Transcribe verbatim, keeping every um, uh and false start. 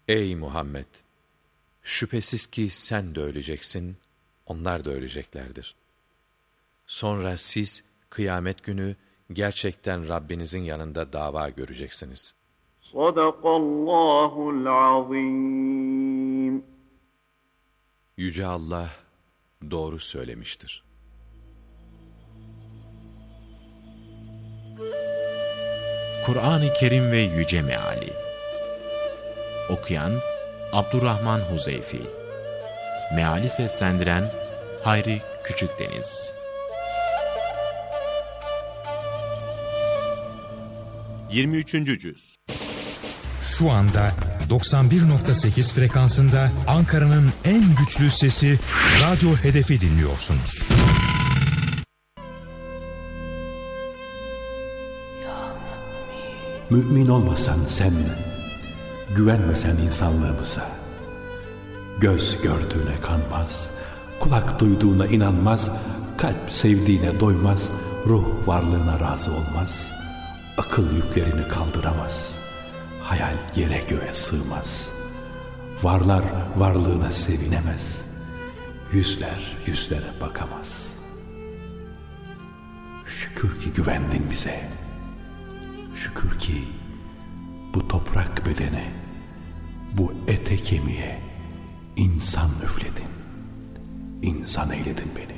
Ey Muhammed! Şüphesiz ki sen de öleceksin, onlar da öleceklerdir. Sonra siz kıyamet günü gerçekten Rabbinizin yanında dava göreceksiniz. Sadakallahul azim. Yüce Allah doğru söylemiştir. Kur'an-ı Kerim ve Yüce Meali. Okuyan Abdurrahman Huzeyfi. Meali seslendiren Hayri Küçükdeniz. yirmi üçüncü cüz. Şu anda doksan bir nokta sekiz frekansında Ankara'nın en güçlü sesi Radyo Hedef'i dinliyorsunuz. Mümin olmasan sen, güvenmesen insanlığımıza, göz gördüğüne kanmaz, kulak duyduğuna inanmaz, kalp sevdiğine doymaz, ruh varlığına razı olmaz, akıl yüklerini kaldıramaz, hayal yere göğe sığmaz, varlar varlığına sevinemez, yüzler yüzlere bakamaz. Şükür ki güvendin bize, şükür ki bu toprak bedene, bu ete kemiğe insan üfledin, insan eyledin beni.